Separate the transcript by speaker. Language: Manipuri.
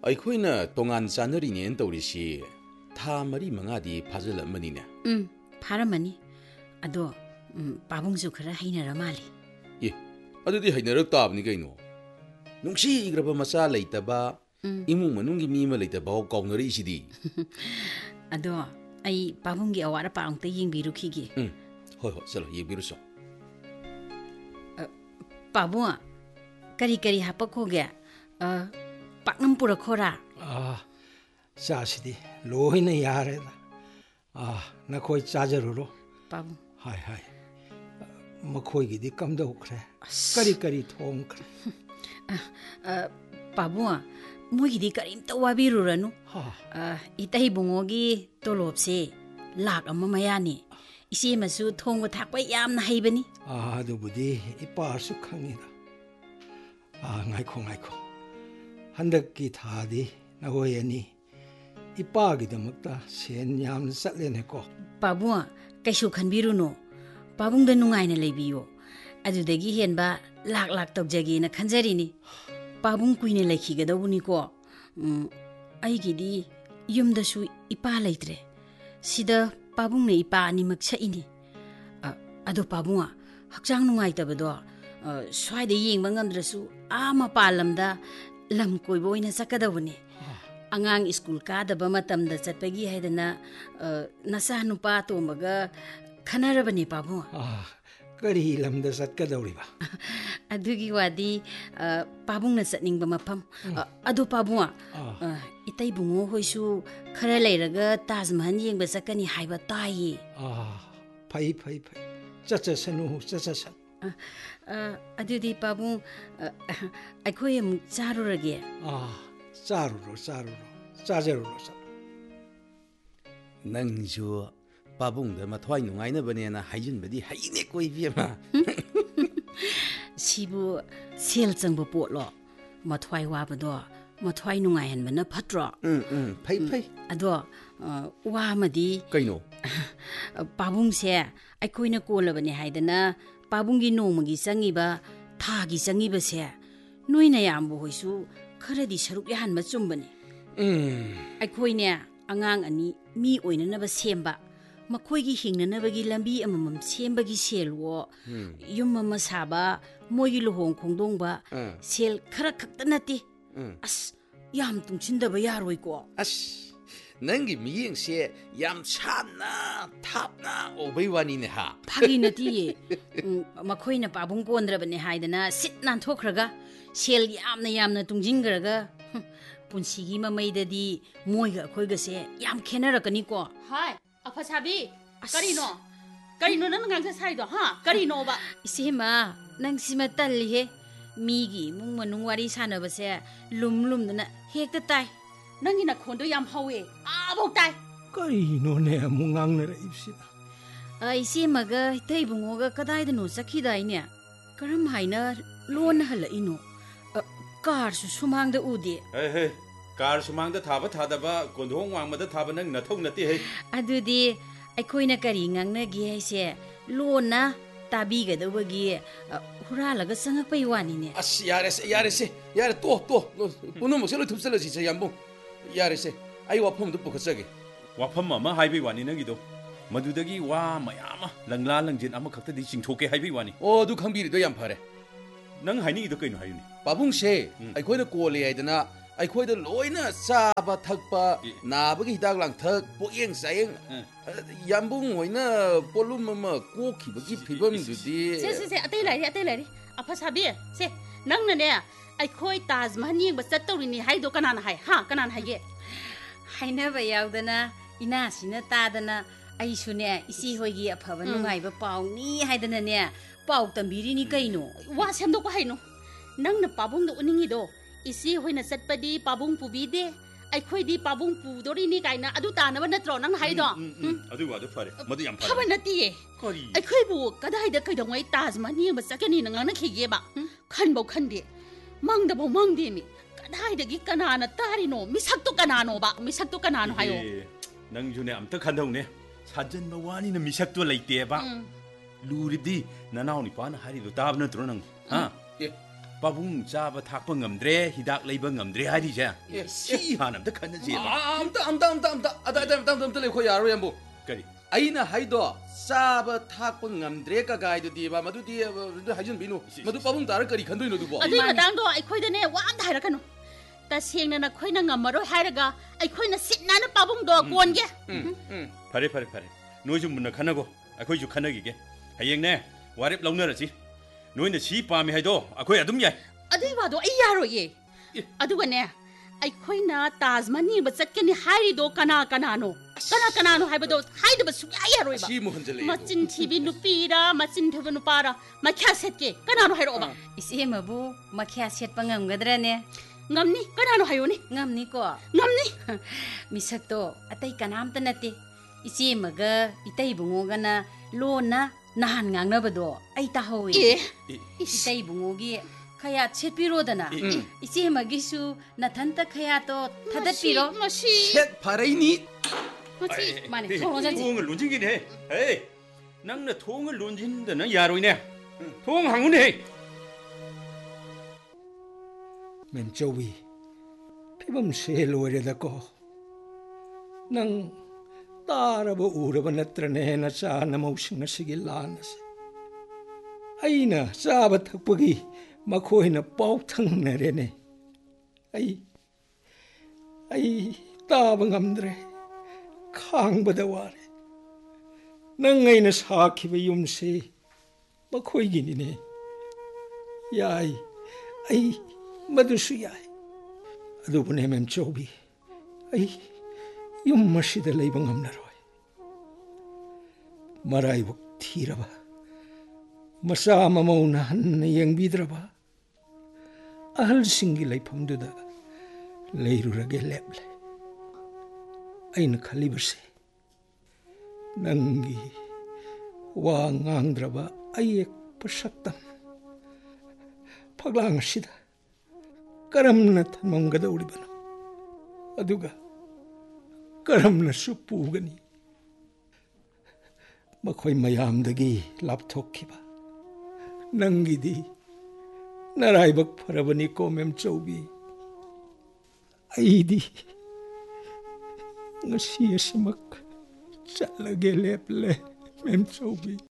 Speaker 1: ꯑꯩꯈꯣꯏꯅ ꯇꯣꯉꯥꯟ ꯆꯥꯅꯔꯤꯅꯦꯅ ꯇꯧꯔꯤꯁꯤ ꯊꯥ 4-5ꯗꯤ ꯐꯥꯖꯤꯜꯂꯝꯃꯅꯤꯅꯦ
Speaker 2: ꯐꯥꯔꯝꯃꯅꯤ ꯑꯗꯣ ꯄꯥꯕꯨꯡꯁꯨ ꯈꯔ ꯍꯩꯅꯔ ꯃꯥꯜꯂꯤ
Speaker 1: ꯑꯗꯨꯗꯤ ꯍꯩꯅꯔꯛ ꯇꯥꯕꯅꯤ ꯀꯩꯅꯣ ꯅꯨꯡꯁꯤꯈ꯭ꯔꯕ ꯃꯆꯥ ꯂꯩꯇꯕ ꯏꯃꯨꯡ ꯃꯅꯨꯡꯒꯤ ꯃꯤ ꯑꯃ ꯂꯩꯇꯕ ꯀꯥꯎꯅꯔꯛꯏꯁꯤꯗꯤ
Speaker 2: ꯑꯗꯣ ꯑꯩ ꯄꯥꯕꯨꯡꯒꯤ ꯑꯋꯥꯠ ꯑꯄꯥ ꯑꯃꯨꯛꯇ ꯌꯦꯡꯕꯤꯔꯨꯈꯤꯒꯦ
Speaker 1: ꯍꯣꯏ ꯆꯠꯂꯣ ꯌꯦꯡꯕꯤꯔꯨꯆꯣ
Speaker 2: ꯄꯥꯕꯨꯡ ꯀꯔꯤ ꯀꯔꯤ ꯍꯥꯞꯄꯛꯈꯣꯒꯦ ꯄꯥꯛꯅꯝ ꯄꯨꯔꯛꯈꯣꯔꯥ
Speaker 3: ꯆꯥꯁꯤꯗꯤ ꯂꯣꯏꯅ ꯌꯥꯔꯦꯗ ꯅꯈꯣꯏ ꯆꯥꯖꯔꯨꯔꯣ
Speaker 2: ꯄꯥꯕꯨꯡ
Speaker 3: ꯍꯥꯏ ꯃꯈꯣꯏꯒꯤꯗꯤ ꯀꯝꯗꯧꯈ꯭ꯔꯦ ꯀꯔꯤ ꯀꯔꯤ ꯊꯣꯡꯈ꯭ꯔꯦ
Speaker 2: ꯄꯥꯕꯨꯡ ꯃꯣꯏꯒꯤꯗꯤ ꯀꯔꯤꯝꯇ ꯋꯥꯕꯤꯔꯨꯔꯅꯨ ꯏꯇꯩꯕꯨꯡꯉꯣꯒꯤ ꯇꯣꯂꯣꯞꯁꯦ $1,00,000 ꯃꯌꯥꯅꯤ ꯏꯆꯦꯃꯁꯨ ꯊꯣꯡꯕ ꯊꯥꯛꯄ ꯌꯥꯝꯅ ꯍꯩꯕꯅꯤ
Speaker 3: ꯑꯗꯨꯕꯨꯗꯤ ꯏꯄꯥꯁꯨ ꯈꯪꯉꯤꯗ ꯉꯥꯏꯈꯣ ꯍꯟꯗꯛꯀꯤ ꯊꯥꯗꯤ ꯅꯈꯣꯏ ꯑꯅꯤ ꯏꯄꯥꯒꯤꯗꯃꯛꯇ ꯁꯦꯟ ꯌꯥꯝꯅ ꯆꯠꯂꯦꯅꯦꯀꯣ
Speaker 2: ꯄꯥꯕꯨꯡ ꯀꯩꯁꯨ ꯈꯟꯕꯤꯔꯨꯅꯨ ꯄꯥꯕꯨꯡꯗ ꯅꯨꯡꯉꯥꯏꯅ ꯂꯩꯕꯤꯌꯣ ꯑꯗꯨꯗꯒꯤ ꯍꯦꯟꯕ ꯂꯥꯛ ꯇꯧꯖꯒꯦꯅ ꯈꯟꯖꯔꯤꯅꯤ ꯄꯥꯕꯨꯡ ꯀꯨꯏꯅ ꯂꯩꯈꯤꯒꯗꯧꯕꯅꯤꯀꯣ ꯑꯩꯒꯤꯗꯤ ꯌꯨꯝꯗꯁꯨ ꯏꯄꯥ ꯂꯩꯇ꯭ꯔꯦ ꯁꯤꯗ ꯄꯥꯕꯨꯡꯅ ꯏꯄꯥ ꯑꯅꯤꯃꯛ ꯁꯛꯏꯅꯤ ꯑꯗꯣ ꯄꯥꯕꯨꯡ ꯍꯛꯆꯥꯡ ꯅꯨꯡꯉꯥꯏꯇꯕꯗꯣ ꯁ꯭ꯋꯥꯏꯗ ꯌꯦꯡꯕ ꯉꯝꯗ꯭ꯔꯁꯨ ꯃꯄꯥꯟ ꯂꯝꯗ ꯂꯝ ꯀꯣꯏꯕ ꯑꯣꯏꯅ ꯆꯠꯀꯗꯧꯕꯅꯤ ꯑꯉꯥꯡ ꯁ꯭ꯀꯨꯜ ꯀꯥꯗꯕ ꯃꯇꯝꯗ ꯆꯠꯄꯒꯤ ꯍꯥꯏꯗꯅ ꯅꯆꯥ ꯅꯨꯄꯥ ꯇꯣꯝꯕꯒ ꯈꯟꯅꯔꯕꯅꯤ ꯄꯥꯕꯨꯡ
Speaker 3: ꯀꯔꯤ ꯂꯝꯗ ꯆꯠꯀꯗꯧꯔꯤꯕ
Speaker 2: ꯑꯗꯨꯒꯤ ꯋꯥꯗꯤ ꯄꯥꯕꯨꯡꯅ ꯆꯠꯅꯤꯡꯕ ꯃꯐꯝ ꯑꯗꯣ ꯄꯥꯕꯨꯡ 이따이붕어 ꯍꯣꯏꯁꯨ ꯈꯔ ꯂꯩꯔꯒ ꯇꯥꯖ ꯃꯍꯜ ꯌꯦꯡꯕ ꯆꯠꯀꯅꯤ ꯍꯥꯏꯕ ꯇꯥꯏꯌꯦ
Speaker 3: ꯐꯩ ꯆꯠꯁꯅꯨ
Speaker 2: ꯑꯗꯨꯗꯤ ꯄꯥꯕꯨꯡ ꯑꯩꯈꯣꯏ ꯑꯃꯨꯛ ꯆꯥꯔꯨꯔꯒꯦ
Speaker 3: ꯆꯥꯔꯨꯔꯣ ꯆꯥꯖꯔꯨꯔꯣ
Speaker 1: ꯅꯪꯁꯨ ꯄꯥꯕꯨꯡꯗ ꯃꯊ꯭ꯋꯥꯏ ꯅꯨꯡꯉꯥꯏꯅꯕꯅꯦꯅ ꯍꯥꯏꯖꯤꯟꯕꯗꯤ ꯍꯩꯅꯦ ꯀꯣꯏꯕꯤ ꯑꯃ
Speaker 2: ꯁꯤꯕꯨ ꯁꯦꯜ ꯆꯪꯕ ꯄꯣꯠꯂꯣ ꯃꯊ꯭ꯋꯥꯏ ꯋꯥꯕꯗꯣ ꯃꯊ꯭ꯋꯥꯏ ꯅꯨꯡꯉꯥꯏꯍꯟꯕꯅ ꯐꯠꯇ꯭ꯔꯣ
Speaker 1: ꯐꯩ
Speaker 2: ꯑꯗꯣ ꯋꯥ ꯑꯃꯗꯤ
Speaker 1: ꯀꯩꯅꯣ
Speaker 2: ꯄꯥꯕꯨꯡꯁꯦ ꯑꯩꯈꯣꯏꯅ ꯀꯣꯜꯂꯕꯅꯦ ꯍꯥꯏꯗꯅ ꯄꯥꯕꯨꯡꯒꯤ ꯅꯣꯡꯃꯒꯤ ꯆꯪꯉꯤꯕ ꯊꯥꯒꯤ ꯆꯪꯉꯤꯕꯁꯦ ꯅꯣꯏꯅ ꯌꯥꯝꯕ ꯍꯣꯏꯁꯨ ꯈꯔꯗꯤ ꯁꯔꯨꯛ ꯌꯥꯍꯟꯕ ꯆꯨꯝꯕꯅꯤ ꯑꯩꯈꯣꯏꯅꯦ ꯑꯉꯥꯡ ꯑꯅꯤ ꯃꯤ ꯑꯣꯏꯅꯅꯕ ꯁꯦꯝꯕ ꯃꯈꯣꯏꯒꯤ ꯍꯤꯡꯅꯅꯕꯒꯤ ꯂꯝꯕꯤ ꯑꯃꯃꯝ ꯁꯦꯝꯕꯒꯤ ꯁꯦꯜꯋꯣ ꯌꯨꯝ ꯑꯃ ꯁꯥꯕ ꯃꯣꯏꯒꯤ ꯂꯨꯍꯣꯡ ꯈꯣꯡꯗꯣꯡꯕ ꯁꯦꯜ ꯈꯔ ꯈꯛꯇ ꯅꯠꯇꯦ ꯑꯁ ꯌꯥꯝ ꯇꯨꯡꯁꯤꯟꯗꯕ ꯌꯥꯔꯣꯏꯀꯣ
Speaker 1: ꯅꯪꯒꯤ ꯃꯤꯠꯌꯦꯡꯁꯦ ꯌꯥꯝ ꯁꯥꯟꯅ ꯊꯥꯞꯅ ꯎꯕꯩ ꯋꯥꯅꯤꯅꯦ
Speaker 2: ꯐꯥꯒꯤ ꯅꯠꯇꯤꯌꯦ ꯃꯈꯣꯏꯅ ꯄꯥꯕꯨꯡ ꯀꯣꯟꯗ꯭ꯔꯕꯅꯦ ꯍꯥꯏꯗꯅ ꯁꯤꯠ ꯅꯥꯟꯊꯣꯛꯈ꯭ꯔꯒ ꯁꯦꯜ ꯌꯥꯝꯅ ꯇꯨꯡꯁꯤꯟꯈ꯭ꯔꯒ ꯄꯨꯟꯁꯤꯒꯤ ꯃꯃꯩꯗꯗꯤ ꯃꯣꯏꯒ ꯑꯩꯈꯣꯏꯒꯁꯦ ꯌꯥꯝ ꯈꯦꯠꯅꯔꯛꯀꯅꯤꯀꯣ
Speaker 4: ꯍꯥꯏ ꯑꯐꯁꯥꯕꯤ ꯀꯔꯤꯅꯣ ꯅꯪꯅ ꯉꯥꯡꯁ ꯁꯥꯏꯗꯣ ꯀꯔꯤꯅꯣꯕ
Speaker 2: 이세마 ꯅꯪꯁꯤꯃ ꯇꯜꯂꯤꯍꯦ ꯃꯤꯒꯤ ꯏꯃꯨꯡ ꯃꯅꯨꯡ ꯋꯥꯔꯤ ꯁꯥꯟꯅꯕꯁꯦ ꯂꯨꯝꯗꯅ ꯍꯦꯛꯇ ꯇꯥꯏ
Speaker 4: ꯅꯪꯒꯤ ꯅꯈꯣꯟꯗꯣ ꯌꯥꯝ ꯍꯧꯋꯦ ꯐꯥꯎ ꯇꯥꯏ
Speaker 3: ꯀꯔꯤꯅꯣꯅꯦ ꯑꯃꯨꯛ ꯉꯥꯡꯅꯔꯛꯏꯕꯁꯤꯅ
Speaker 2: 이세마가 이태이붕어가 그다이드노 ꯆꯠꯈꯤꯗꯥꯏꯅꯦ ꯀꯔꯝ ꯍꯥꯏꯅ ꯂꯣꯟꯅ ꯍꯜꯂꯛꯏꯅꯣ ꯀꯥꯔꯁꯨ ꯁꯨꯃꯥꯡꯗ ꯎꯗꯦ
Speaker 1: ꯀꯥꯔ ꯁꯨꯃꯥꯡꯗ ꯊꯥꯕ ꯊꯥꯗꯕ ꯀꯣꯟꯊꯣꯡ ꯋꯥꯡꯃꯗ ꯊꯥꯕ ꯅꯪ ꯅꯊꯧ ꯅꯠꯇꯦ
Speaker 2: ꯑꯗꯨꯗꯤ ꯑꯩꯈꯣꯏꯅ ꯀꯔꯤ ꯉꯥꯡꯅꯒꯦ ꯍꯥꯏꯁꯦ ꯂꯣꯟꯅ ꯇꯥꯕꯤꯒꯗꯧꯕꯒꯤ ꯍꯨꯔꯥꯜꯂꯒ ꯆꯪꯉꯛꯄꯩ ꯋꯥꯅꯤꯅꯦ
Speaker 1: ꯌꯥꯔꯦ ꯇꯣ ꯄꯨꯝꯅꯃꯛꯁꯦ ꯂꯣꯏ ꯊꯨꯞꯆꯜꯂꯁꯤꯁꯦ ꯌꯥꯝꯕꯨꯡ ꯌꯥꯔꯦꯁꯦ ꯑꯩ ꯋꯥꯐꯝꯗꯨ ꯄꯨꯈꯠꯆꯒꯦ ꯋꯥꯐꯝ ꯑꯃ ꯍꯥꯏꯕꯩ ꯋꯥꯅꯤ ꯅꯪꯒꯤꯗꯣ ꯃꯗꯨꯗꯒꯤ ꯋꯥ ꯃꯌꯥꯝ ꯑꯃ ꯂꯪꯂꯥ ꯂꯪꯖꯤꯟ ꯑꯃꯈꯛꯇꯗꯤ ꯆꯤꯡꯊꯣꯛꯀꯦ ꯍꯥꯏꯕꯩ ꯋꯥꯅꯤ ꯑꯗꯨ ꯈꯪꯕꯤꯔꯤꯗꯣ ꯌꯥꯝ ꯐꯔꯦ ꯅꯪ ꯍꯥꯏꯅꯤꯡꯉꯤꯗꯣ ꯀꯩꯅꯣ ꯍꯥꯏꯌꯨꯅꯦ ꯄꯥꯕꯨꯡꯁꯦ ꯑꯩꯈꯣꯏꯅ ꯀꯣꯜꯂꯦ ꯍꯥꯏꯗꯅ ꯑꯩꯈꯣꯏꯗ ꯂꯣꯏꯅ ꯆꯥꯕ ꯊꯛꯄ ꯅꯥꯕꯒꯤ ꯍꯤꯗꯥꯛ ꯂꯥꯡꯊꯛ ꯄꯣꯛꯌꯦꯡ ꯆꯥꯌꯦꯡ ꯌꯥꯝꯕꯨꯡ ꯍꯣꯏꯅ ꯄꯣꯠꯂꯨꯝ ꯑꯃ ꯀꯣꯛꯈꯤꯕꯒꯤ ꯐꯤꯕꯝꯗꯨꯗꯤ
Speaker 4: ꯁꯦ ꯑꯇꯩ ꯂꯩꯔꯤ ꯑꯐꯁꯥꯕꯤ ꯁꯦ ꯅꯪꯅꯅꯦ ꯑꯩꯈꯣꯏ ꯇꯥꯖ ꯃꯍꯜ ꯌꯦꯡꯕ ꯆꯠꯇꯧꯔꯤꯅꯤ ꯍꯥꯏꯗꯣ ꯀꯅꯥꯅ ꯍꯥꯏꯒꯦ
Speaker 2: ꯍꯥꯏꯅꯕ ꯌꯥꯎꯗꯅ ꯏꯅꯥꯁꯤꯅ ꯇꯥꯗꯅ ꯑꯩꯁꯨꯅꯦ ꯏꯆꯦ ꯍꯣꯏꯒꯤ ꯑꯐꯕ ꯅꯨꯡꯉꯥꯏꯕ ꯄꯥꯎꯅꯤ ꯍꯥꯏꯗꯅꯅꯦ ꯄꯥꯎ ꯇꯝꯕꯤꯔꯤꯅꯤ ꯀꯩꯅꯣ
Speaker 4: ꯋꯥ ꯁꯦꯝꯗꯣꯛꯄ ꯍꯩꯅꯣ ꯅꯪꯅ ꯄꯥꯕꯨꯡꯗ ꯎꯅꯤꯡꯉꯤꯗꯣ ꯏꯆꯦ ꯍꯣꯏꯅ ꯆꯠꯄꯗꯤ ꯄꯥꯕꯨꯡ ꯄꯨꯕꯤꯗꯦ ꯑꯩꯈꯣꯏꯗꯤ ꯄꯥꯕꯨꯡ ꯄꯨꯗꯣꯔꯤꯅꯤ ꯀꯥꯏꯅ ꯑꯗꯨ ꯇꯥꯅꯕ ꯅꯠꯇ꯭ꯔꯣ ꯅꯪꯅ ꯍꯥꯏꯗꯣ
Speaker 1: ꯑꯗꯨ ꯋꯥꯗꯣ ꯐꯔꯦ ꯃꯗꯨ ꯌꯥꯝ ꯐꯔꯦ
Speaker 4: ꯐꯕ ꯅꯠꯇꯤꯌꯦ ꯑꯩꯈꯣꯏꯕꯨ ꯀꯗꯥꯏꯗ ꯀꯩꯗꯧꯉꯩ ꯇꯥꯖ ꯃꯍꯜ ꯌꯦꯡꯕ ꯆꯠꯀꯅꯤꯅ ꯉꯥꯡꯅꯈꯤꯒꯦꯕ ꯈꯟꯕꯧ ꯈꯟꯗꯦ ꯃꯪꯗꯕꯧ ꯃꯪꯗꯦꯃꯤ ꯀꯗꯥꯏꯗꯒꯤ ꯀꯅꯥꯅ ꯇꯥꯔꯤꯅꯣ ꯃꯤꯁꯛꯇꯣ ꯀꯅꯥꯅꯣ ꯍꯥꯏꯌꯣ
Speaker 1: ꯅꯪꯖꯨꯅꯦ ꯑꯝꯇ ꯈꯟꯗꯧꯅꯦ 사전ꯕ 와니는 미색도 ꯂꯩꯇꯦꯕ ꯂꯨꯔꯤꯕꯗꯤ ꯅꯅꯥꯎ ꯅꯤꯄꯥꯅ ꯍꯥꯏꯔꯤꯗꯣ ꯇꯥꯕ ꯅꯠꯇ꯭ꯔꯣ ꯅꯪ ꯄꯥꯕꯨꯡ ꯆꯥꯕ ꯊꯥꯛꯄ ꯉꯝꯗ꯭ꯔꯦ ꯍꯤꯗꯥꯛ ꯂꯩꯕ ꯉꯝꯗ꯭ꯔꯦ ꯍꯥꯏꯔꯤꯁꯦ ꯁꯤ ꯍꯥꯟꯅ ꯑꯝꯇ ꯈꯟꯅꯁꯦꯕ
Speaker 5: ꯑꯝꯇ ꯂꯩꯈꯣ ꯌꯥꯔꯣꯏ ꯌꯥꯝꯕꯨ
Speaker 1: ꯀꯔꯤ
Speaker 5: ꯑꯩꯅ ꯍꯥꯏꯗꯣ ꯆꯥꯕ ꯊꯥꯛꯄ ꯉꯝꯗ꯭ꯔꯦ ꯀꯒꯥꯏꯗꯨꯗꯤꯕ ꯃꯗꯨꯗꯤ ꯍꯥꯏꯖꯟꯕꯤꯅꯨ ꯃꯗꯨ ꯄꯥꯕꯨꯡ ꯇꯥꯔ ꯀꯔꯤ ꯈꯟꯗꯣꯏꯅꯣ ꯑꯗꯨꯕꯣ
Speaker 4: ꯑꯗꯨꯏ ꯃꯇꯥꯡꯗꯣ ꯑꯩꯈꯣꯏꯗꯅꯦ ꯋꯥ ꯑꯝꯇ ꯍꯥꯏꯔꯛꯀꯅꯨ तसेंगना नखोइना ngमरोय हायरगा अखोइना सिटनाना पाबुंदो कोनगे
Speaker 1: फरे फरे फरे नोइजु मुन्ना खनगो अखोइजु खनगिगे हयेंने वारेप लौनरसि नोइना सी पामे हायदो अखोइ अदुम याय
Speaker 4: अदुइ वादो अइ यारोये अदुगने अखोइना ताजमहल ब चटकेनि हायरिदो कना कनानो हायबदो हायदब सुया यारोयबा
Speaker 5: सी मोहनजले
Speaker 4: मचिन थिबि नुपीरा मचिन थब नुपारा मख्या सेटके कनानो हायरोबा
Speaker 2: इसेमबु मख्या सेटपा ngमगद्रने
Speaker 4: ngमनी कनानो हायोनी
Speaker 2: ngमनी को
Speaker 4: ngमनी
Speaker 2: मिसक्तो अतै कनामत नते इसेमगा इतै बुंगोगना लोना नहान ngangnabado ai tahowi इतै बुंगोगी खया सेटपिरोदना इसेमगिसु नथंता खया तो थदपिरो
Speaker 4: मसी
Speaker 5: सेट फरैनी
Speaker 4: मसी
Speaker 2: माने थोंगजन
Speaker 1: थोंग लुंजिंगिने हे नंगना थोंग लुंजिंदना यारोइने थोंग हांगुने
Speaker 3: ꯃꯦꯝꯆꯧꯕꯤ ꯐꯤꯕꯝꯁꯦ ꯂꯣꯏꯔꯦꯗꯀꯣ ꯅꯪ ꯇꯥꯔꯕ ꯎꯔꯕ ꯅꯠꯇ꯭ꯔꯅꯦ ꯅꯆꯥ ꯅꯃꯧꯁꯤꯡ ꯑꯁꯤꯒꯤ ꯂꯥꯟ ꯑꯁꯤ ꯑꯩꯅ ꯆꯥꯕ ꯊꯛꯄꯒꯤ ꯃꯈꯣꯏꯅ ꯄꯥꯎ ꯊꯪꯅꯔꯦꯅꯦ ꯑꯩ ꯇꯥꯕ ꯉꯝꯗ꯭ꯔꯦ ꯈꯥꯡꯕꯗ ꯋꯥꯔꯦ ꯅꯪ ꯑꯩꯅ ꯁꯥꯈꯤꯕ ꯌꯨꯝꯁꯤ ꯃꯈꯣꯏꯒꯤꯅꯤꯅꯦ ꯌꯥꯏ ꯑꯩ मधुसु याय अदुबने मेमचौबी आई युम मसिद लेब ngमनरोय मराइबक थीरबा मसा ममौना हन्न येंगबिद्रबा अहल सिंगी लेफमदुदा लेरुरगे लेबले अइन खलिबसे नंगी वा ngangraba ayek pasaktam फगलांग सिदा करमना थमंगदौरिबनो अदुगा करमना सुपुगनी मखोय मयामदगी लापथोखिबा नंगिदी नराइबक फरबनी को मेमचौबी अइदी ngasi asimak चलगे लेपले मेमचौबी